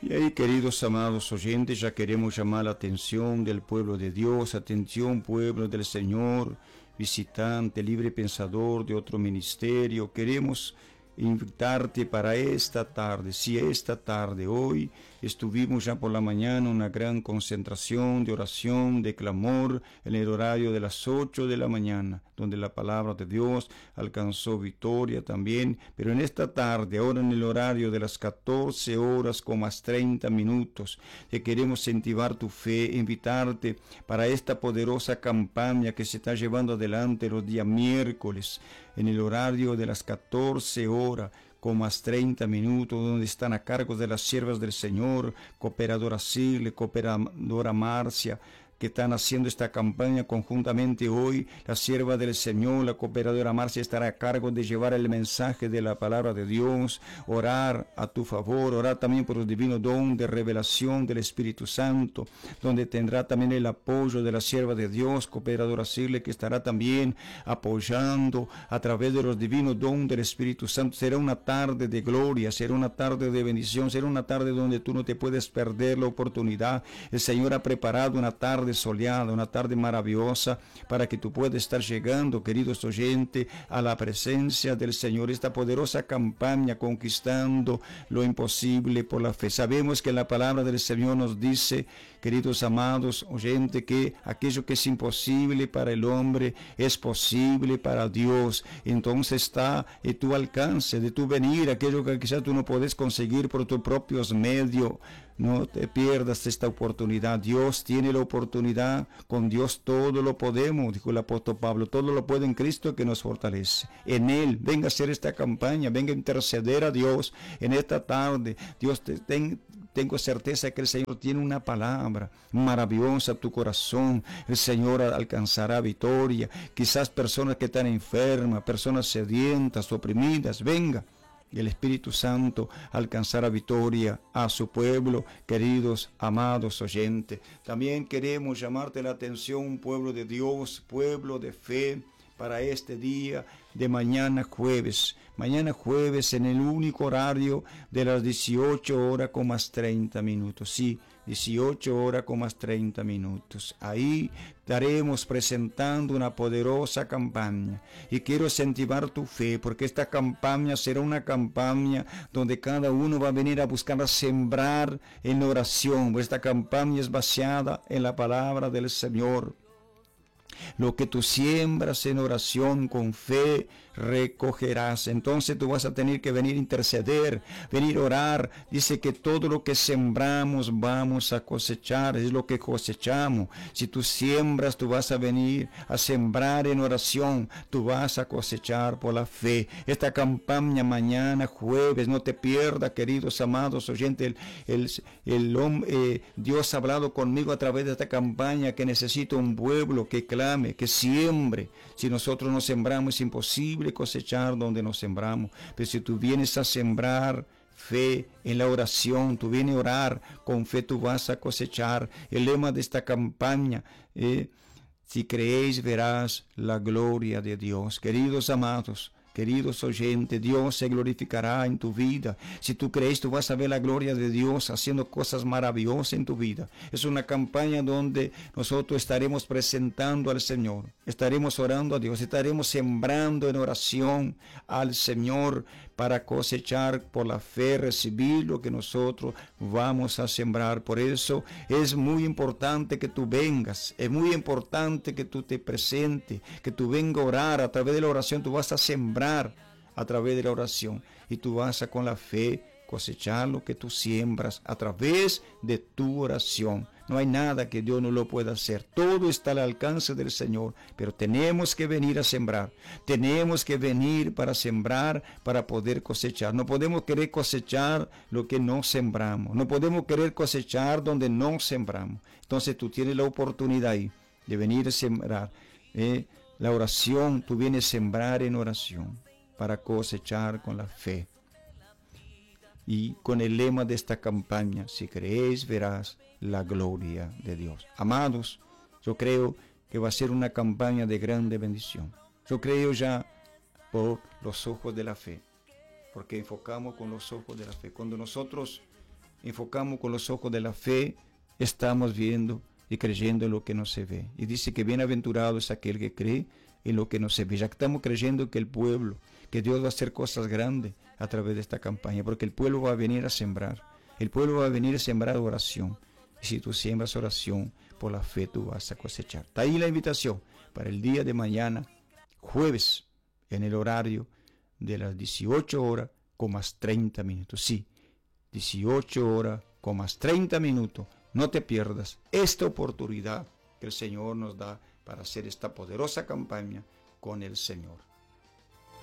Y ahí, queridos amados oyentes, ya queremos llamar la atención del pueblo de Dios, atención pueblo del Señor, visitante, libre pensador de otro ministerio. Queremos invitarte para esta tarde. Si esta tarde, hoy, estuvimos ya por la mañana una gran concentración de oración, de clamor, en el horario de las 8 de la mañana, donde la palabra de Dios alcanzó victoria también, pero en esta tarde, ahora en el horario de las 14 horas con más 30 minutos, te queremos incentivar tu fe, invitarte para esta poderosa campaña que se está llevando adelante los días miércoles, en el horario de las 14 horas, con más 30 minutos, donde están a cargo de las siervas del Señor, cooperadora Sigle, cooperadora Marcia, que están haciendo esta campaña conjuntamente hoy. La sierva del Señor, la cooperadora Marcia, estará a cargo de llevar el mensaje de la palabra de Dios, orar a tu favor, orar también por el divino don de revelación del Espíritu Santo, donde tendrá también el apoyo de la sierva de Dios, cooperadora Sigle, que estará también apoyando a través de los divinos dones del Espíritu Santo. Será una tarde de gloria, será una tarde de bendición, será una tarde donde tú no te puedes perder la oportunidad. El Señor ha preparado una tarde soleada, una tarde maravillosa, para que tú puedas estar llegando, queridos oyentes, a la presencia del Señor. Esta poderosa campaña conquistando lo imposible por la fe. Sabemos que la palabra del Señor nos dice, queridos amados oyentes, que aquello que es imposible para el hombre es posible para Dios. Entonces está en tu alcance de tu venir, aquello que quizás tú no puedes conseguir por tus propios medios. No te pierdas esta oportunidad. Dios tiene la oportunidad. Con Dios todo lo podemos, dijo el apóstol Pablo. Todo lo puede en Cristo que nos fortalece. En Él, venga a hacer esta campaña, venga a interceder a Dios en esta tarde. Dios, tengo certeza que el Señor tiene una palabra maravillosa a tu corazón. El Señor alcanzará victoria. Quizás personas que están enfermas, personas sedientas, oprimidas, venga. Y el Espíritu Santo alcanzará victoria a su pueblo, queridos, amados oyentes. También queremos llamarte la atención, pueblo de Dios, pueblo de fe, para este día de mañana jueves. Mañana jueves en el único horario de las 18 horas con más 30 minutos. Sí, 18 horas con más 30 minutos. Ahí estaremos presentando una poderosa campaña. Y quiero incentivar tu fe, porque esta campaña será una campaña donde cada uno va a venir a buscar a sembrar en oración. Esta campaña es basada en la palabra del Señor. Lo que tú siembras en oración con fe, recogerás. Entonces tú vas a tener que venir a interceder, venir a orar. Dice que todo lo que sembramos vamos a cosechar, es lo que cosechamos. Si tú siembras, tú vas a venir a sembrar en oración, tú vas a cosechar por la fe. Esta campaña mañana jueves, no te pierdas, queridos amados oyentes. Dios ha hablado conmigo a través de esta campaña, que necesito un pueblo que clame, que siembre. Si nosotros no sembramos, es imposible cosechar donde nos sembramos. Pero si tú vienes a sembrar fe en la oración, tú vienes a orar con fe, tú vas a cosechar. El lema de esta campaña, si creéis verás la gloria de Dios. Queridos amados, queridos oyentes, Dios se glorificará en tu vida. Si tú crees, tú vas a ver la gloria de Dios haciendo cosas maravillosas en tu vida. Es una campaña donde nosotros estaremos presentando al Señor, estaremos orando a Dios, estaremos sembrando en oración al Señor para cosechar por la fe, recibir lo que nosotros vamos a sembrar. Por eso es muy importante que tú vengas, es muy importante que tú te presentes, que tú vengas a orar. A través de la oración tú vas a sembrar a través de la oración, y tú vas a con la fe cosechar lo que tú siembras a través de tu oración. No hay nada que Dios no lo pueda hacer. Todo está al alcance del Señor, pero tenemos que venir a sembrar. Tenemos que venir para sembrar, para poder cosechar. No podemos querer cosechar lo que no sembramos. No podemos querer cosechar donde no sembramos. Entonces tú tienes la oportunidad ahí de venir a sembrar. La oración, tú vienes a sembrar en oración para cosechar con la fe. Y con el lema de esta campaña, si creéis verás la gloria de Dios. Amados, yo creo que va a ser una campaña de grande bendición. Yo creo ya por los ojos de la fe, porque enfocamos con los ojos de la fe. Cuando nosotros enfocamos con los ojos de la fe, estamos viendo y creyendo en lo que no se ve. Y dice que bienaventurado es aquel que cree en lo que no se ve. Ya que estamos creyendo que el pueblo, que Dios va a hacer cosas grandes a través de esta campaña, porque el pueblo va a venir a sembrar. El pueblo va a venir a sembrar oración. Y si tú siembras oración, por la fe tú vas a cosechar. Está ahí la invitación para el día de mañana, jueves, en el horario de las 18 horas con más 30 minutos. Sí, 18 horas con más 30 minutos. No te pierdas esta oportunidad que el Señor nos da para hacer esta poderosa campaña con el Señor.